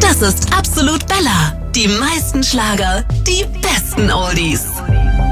Das ist Absolut Bella. Die meisten Schlager, die besten Oldies.